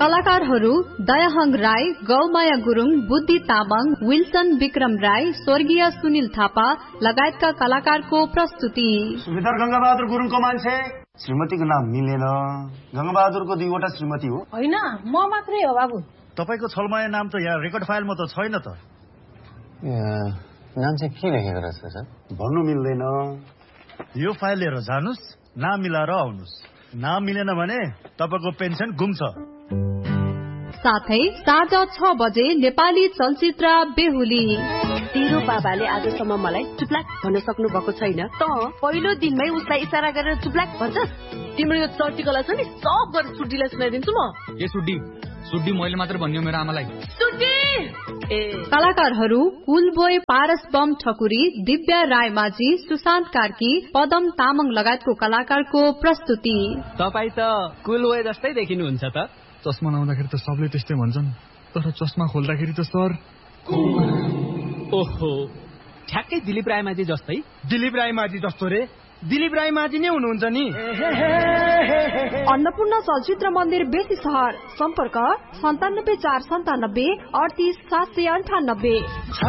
कलाकारहरू दयाहङ राई, गौमाया गुरुङ, बुद्धि तामाङ, विल्सन विक्रम राई, स्वर्गीय सुनिल थापा लगायतका कलाकारको प्रस्तुति। सुबेदार गंगाबहादुर गुरुङको मान्छे श्रीमतीको नाम मिलेन। गंगाबहादुरको 2 वटा श्रीमती हो। होइन, म मात्रै हो बाबु। तपाईको छलमाया नाम त यहाँ रेकर्ड फाइलमा त छैन त। नाम चाहिँ के लेखेको रहेछ सर? भन्नु मिल्दैन। यो फाइल लिएर जानुस्, नाम मिलाएर आउनुस्। नाम मिलेन भने तपाईको पेन्सन गुम्छ। साथै साँझ 6 बजे नेपाली चलचित्र बेहुली। तेरो बाबाले आजसम्म मलाई चुप्लाक भन्न सक्नु भएको छैन, त पहिलो दिनमै उसलाई इशारा गरेर चुप्लाक भन्छस्? तिम्रो यो चर्टिकला छ नि, सब गरेर सुड्डीलाई सुनाइदिन्छु म। ए सुड्डी मैले मात्र भन्यो मेरो आमालाई। सुड्डी कलाकारहरू कुलबोय पारस बम ठकुरी, दिव्या रायमाझी, सुशान्त कार्की, पदम तामाङ लगायतको कलाकारको प्रस्तुति। तपाई त कुलबोय जस्तै देखिनुहुन्छ त। चस्मा लाउँदाखेरि त सबले त्यस्तै भन्छन्, तर चस्मा खोल्दाखेरि त सर ओहो, ठ्याक्कै दिलीप रायमाझी जस्तै। दिलीप रायमाझी जस्तो रे? दिलीप रायमाझी नै हुनुहुन्छ नि। अन्नपूर्ण चलचित्र मन्दिर बेसी सहर। सम्पर्क 97 497 38 798।